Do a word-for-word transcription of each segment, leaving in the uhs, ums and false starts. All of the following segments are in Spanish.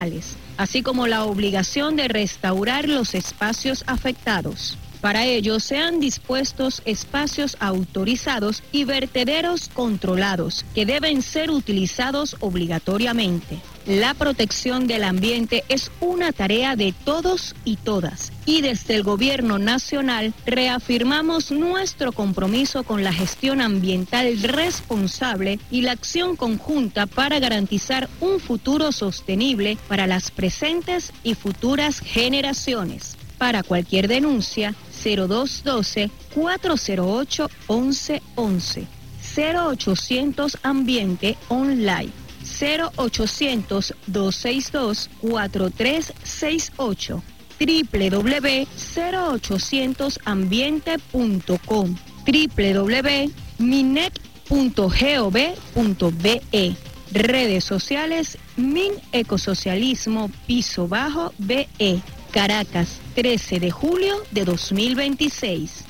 así como la obligación de restaurar los espacios afectados. Para ello, se han dispuestos espacios autorizados y vertederos controlados que deben ser utilizados obligatoriamente. La protección del ambiente es una tarea de todos y todas, y desde el Gobierno Nacional reafirmamos nuestro compromiso con la gestión ambiental responsable y la acción conjunta para garantizar un futuro sostenible para las presentes y futuras generaciones. Para cualquier denuncia, cero dos uno dos, cuatro cero ocho, once once, cero ochocientos Ambiente Online, cero ochocientos, dos seis dos, cuatro tres seis ocho, w w w punto cero ochocientos ambiente punto com, w w w punto minet punto gov punto be, redes sociales Min Ecosocialismo Piso Bajo B E, Caracas, trece de julio de dos mil veintiséis.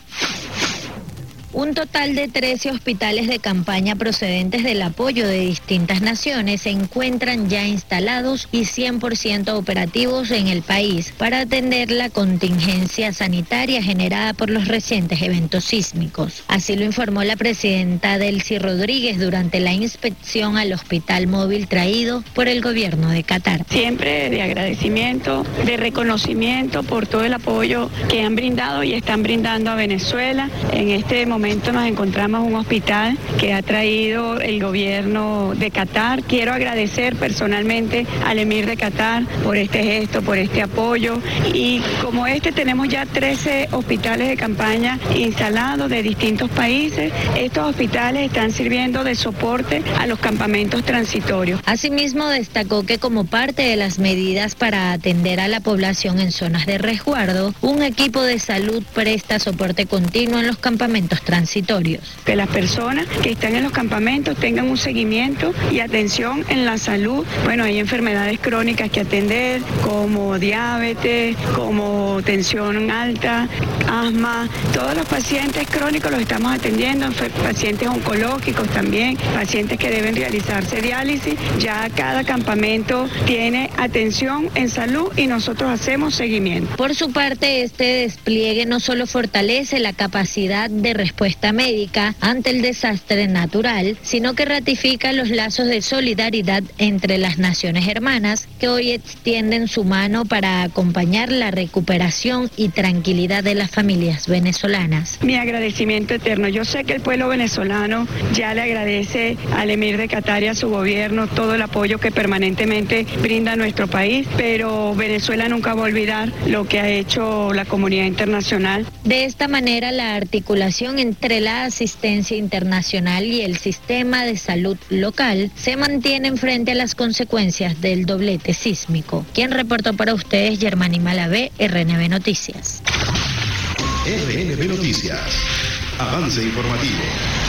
Un total de trece hospitales de campaña procedentes del apoyo de distintas naciones se encuentran ya instalados y cien por ciento operativos en el país para atender la contingencia sanitaria generada por los recientes eventos sísmicos. Así lo informó la presidenta Delcy Rodríguez durante la inspección al hospital móvil traído por el gobierno de Qatar. Siempre de agradecimiento, de reconocimiento por todo el apoyo que han brindado y están brindando a Venezuela. En este momento momento nos encontramos en un hospital que ha traído el gobierno de Qatar. Quiero agradecer personalmente al emir de Qatar por este gesto, por este apoyo, y como este tenemos ya trece hospitales de campaña instalados de distintos países. Estos hospitales están sirviendo de soporte a los campamentos transitorios. Asimismo, destacó que como parte de las medidas para atender a la población en zonas de resguardo, un equipo de salud presta soporte continuo en los campamentos transitorios. Que las personas que están en los campamentos tengan un seguimiento y atención en la salud. Bueno, hay enfermedades crónicas que atender, como diabetes, como tensión alta, asma. Todos los pacientes crónicos los estamos atendiendo, pacientes oncológicos también, pacientes que deben realizarse diálisis. Ya cada campamento tiene atención en salud y nosotros hacemos seguimiento. Por su parte, este despliegue no solo fortalece la capacidad de respuesta médica ante el desastre natural, sino que ratifica los lazos de solidaridad entre las naciones hermanas que hoy extienden su mano para acompañar la recuperación y tranquilidad de las familias venezolanas. Mi agradecimiento eterno. Yo sé que el pueblo venezolano ya le agradece al emir de Qatar y a su gobierno todo el apoyo que permanentemente brinda a nuestro país, pero Venezuela nunca va a olvidar lo que ha hecho la comunidad internacional. De esta manera, la articulación entre la asistencia internacional y el sistema de salud local se mantienen frente a las consecuencias del doblete sísmico. Quien reportó para ustedes, Germani Malavé, R N B Noticias. R N B Noticias. Avance informativo.